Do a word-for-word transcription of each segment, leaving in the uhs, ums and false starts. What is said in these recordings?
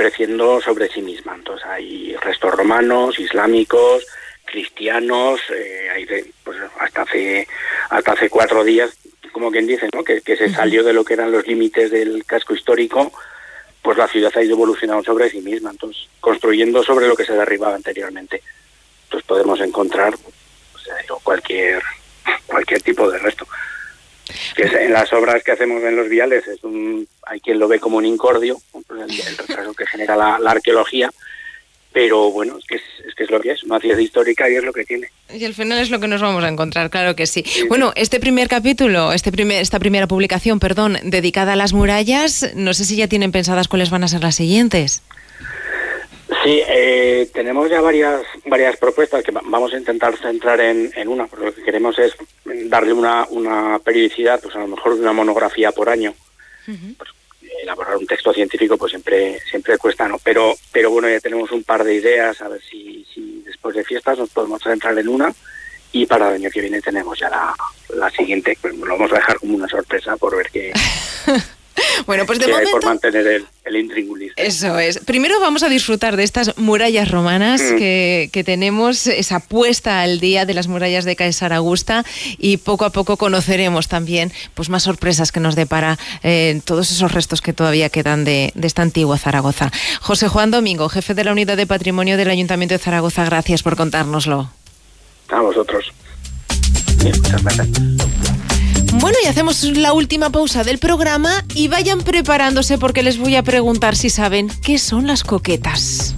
creciendo sobre sí misma. Entonces hay restos romanos, islámicos, cristianos, eh, hay de, pues hasta hace hasta hace cuatro días, como quien dice, ¿no? que, que se salió de lo que eran los límites del casco histórico, pues la ciudad ha ido evolucionando sobre sí misma, entonces construyendo sobre lo que se derribaba anteriormente. Entonces podemos encontrar pues, cualquier cualquier tipo de resto. Que es, en las obras que hacemos en los viales es un, hay quien lo ve como un incordio, pues el, el retraso que genera la, la arqueología. Pero bueno, es que es, es que es lo que es, una ciudad histórica y es lo que tiene. Y al final es lo que nos vamos a encontrar, claro que sí. sí bueno, este primer capítulo, este primer, esta primera publicación, perdón, dedicada a las murallas, no sé si ya tienen pensadas cuáles van a ser las siguientes. Sí, eh, tenemos ya varias varias propuestas que vamos a intentar centrar en, en una, porque lo que queremos es darle una, una periodicidad, pues a lo mejor una monografía por año. Uh-huh. Pues, elaborar un texto científico pues siempre siempre cuesta, ¿no? Pero pero bueno, ya tenemos un par de ideas, a ver si, si después de fiestas nos podemos centrar en una, y para el año que viene tenemos ya la, la siguiente, pues lo vamos a dejar como una sorpresa por ver qué... Bueno, pues de que momento... hay por mantener el, el intríngulis. Eso es. Primero vamos a disfrutar de estas murallas romanas mm. que, que tenemos, esa puesta al día de las murallas de Caesar Augusta, y poco a poco conoceremos también pues más sorpresas que nos depara eh, todos esos restos que todavía quedan de, de esta antigua Zaragoza. José Juan Domingo, jefe de la Unidad de Patrimonio del Ayuntamiento de Zaragoza, gracias por contárnoslo. A vosotros. Bien, muchas gracias. Bueno, y hacemos la última pausa del programa y vayan preparándose porque les voy a preguntar si saben qué son las coquetas.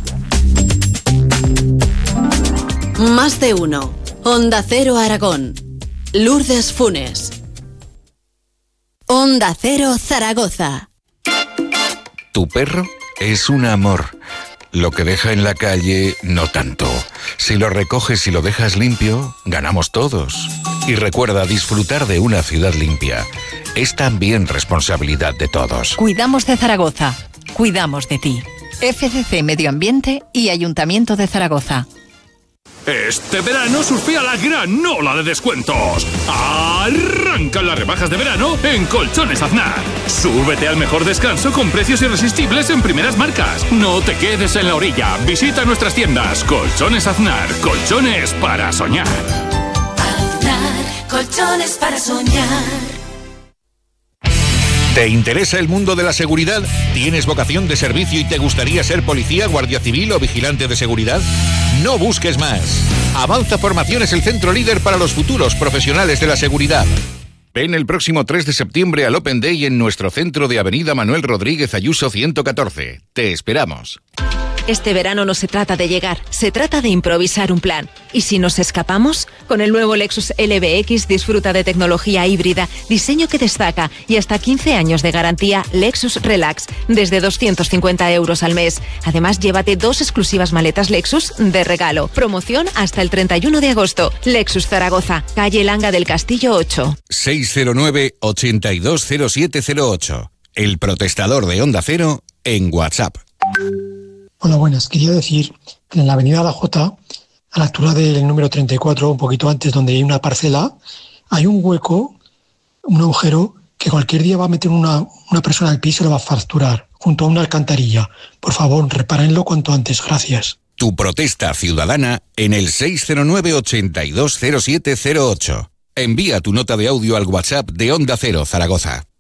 Más de uno. Onda Cero Aragón. Lourdes Funes. Onda Cero Zaragoza. Tu perro es un amor. Lo que deja en la calle, no tanto. Si lo recoges y lo dejas limpio, ganamos todos. Y recuerda, disfrutar de una ciudad limpia es también responsabilidad de todos. Cuidamos de Zaragoza. Cuidamos de ti. F C C Medio Ambiente y Ayuntamiento de Zaragoza. Este verano surfea la gran ola de descuentos. Arrancan las rebajas de verano en Colchones Aznar. Súbete al mejor descanso con precios irresistibles en primeras marcas. No te quedes en la orilla. Visita nuestras tiendas. Colchones Aznar. Colchones para soñar. Aznar. Colchones para soñar. ¿Te interesa el mundo de la seguridad? ¿Tienes vocación de servicio y te gustaría ser policía, guardia civil o vigilante de seguridad? No busques más. Avanza Formación es el centro líder para los futuros profesionales de la seguridad. Ven el próximo tres de septiembre al Open Day en nuestro centro de Avenida Manuel Rodríguez Ayuso ciento catorce. Te esperamos. Este verano no se trata de llegar, se trata de improvisar un plan. ¿Y si nos escapamos? Con el nuevo Lexus L B X disfruta de tecnología híbrida, diseño que destaca y hasta quince años de garantía Lexus Relax, desde doscientos cincuenta euros al mes. Además, llévate dos exclusivas maletas Lexus de regalo. Promoción hasta el treinta y uno de agosto. Lexus Zaragoza, calle Langa del Castillo ocho. seis cero nueve, ocho dos cero siete cero ocho. El protestador de Onda Cero en WhatsApp. Hola, buenas. Quería decir que en la avenida La Jota, a la altura del número treinta y cuatro, un poquito antes, donde hay una parcela, hay un hueco, un agujero, que cualquier día va a meter una, una persona al piso y lo va a fracturar, junto a una alcantarilla. Por favor, repárenlo cuanto antes. Gracias. Tu protesta ciudadana en el seis cero nueve, ocho dos cero siete cero ocho. Envía tu nota de audio al WhatsApp de Onda Cero Zaragoza.